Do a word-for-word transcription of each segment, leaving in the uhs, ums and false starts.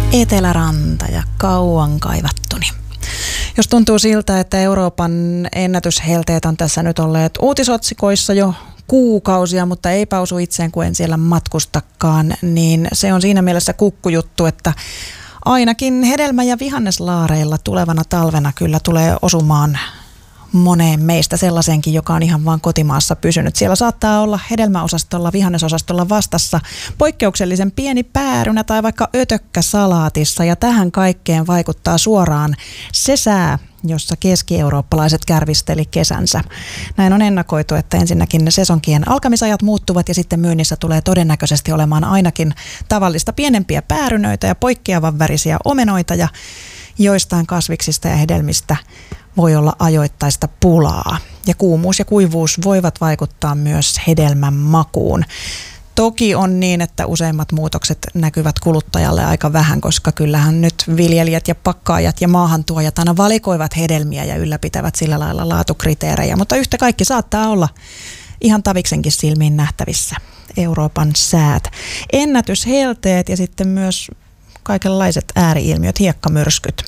Eteläranta ja kauan kaivattuni. Jos tuntuu siltä, että Euroopan ennätyshelteet on tässä nyt olleet uutisotsikoissa jo kuukausia, mutta eipä osu itseen, kun en siellä matkustakaan, niin se on siinä mielessä kukkujuttu, että ainakin hedelmä- ja vihanneslaareilla tulevana talvena kyllä tulee osumaan moneen meistä sellaisenkin, joka on ihan vaan kotimaassa pysynyt. Siellä saattaa olla hedelmäosastolla, vihannesosastolla vastassa poikkeuksellisen pieni päärynä tai vaikka ötökkä salaatissa, ja tähän kaikkeen vaikuttaa suoraan se sää, jossa keski-eurooppalaiset kärvisteli kesänsä. Näin on ennakoitu, että ensinnäkin ne sesonkien alkamisajat muuttuvat ja sitten myynnissä tulee todennäköisesti olemaan ainakin tavallista pienempiä päärynöitä ja poikkeavan värisiä omenoita, ja joistain kasviksista ja hedelmistä voi olla ajoittaista pulaa. Ja kuumuus ja kuivuus voivat vaikuttaa myös hedelmän makuun. Toki on niin, että useimmat muutokset näkyvät kuluttajalle aika vähän, koska kyllähän nyt viljelijät ja pakkaajat ja maahantuojat aina valikoivat hedelmiä ja ylläpitävät sillä lailla laatukriteerejä. Mutta yhtä kaikki saattaa olla ihan taviksenkin silmiin nähtävissä Euroopan säät. Ennätyshelteet ja sitten myös kaikenlaiset ääri-ilmiöt, hiekkamyrskyt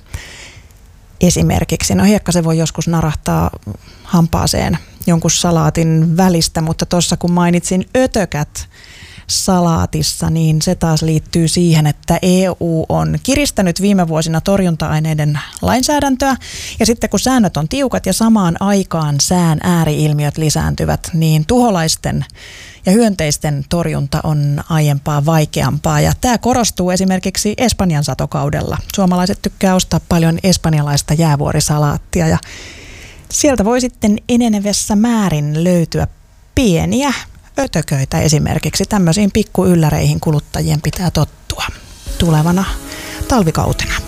esimerkiksi. No hiekka se voi joskus narahtaa hampaaseen jonkun salaatin välistä, mutta tuossa kun mainitsin ötökät salaatissa, niin se taas liittyy siihen, että E U on kiristänyt viime vuosina torjunta-aineiden lainsäädäntöä, ja sitten kun säännöt on tiukat ja samaan aikaan sään ääri-ilmiöt lisääntyvät, niin tuholaisten ja hyönteisten torjunta on aiempaa vaikeampaa, ja tämä korostuu esimerkiksi Espanjan satokaudella. Suomalaiset tykkää ostaa paljon espanjalaista jäävuorisalaattia, ja sieltä voi sitten enenevässä määrin löytyä pieniä ötököitä esimerkiksi. Tämmöisiin pikkuylläreihin kuluttajien pitää tottua tulevana talvikautena.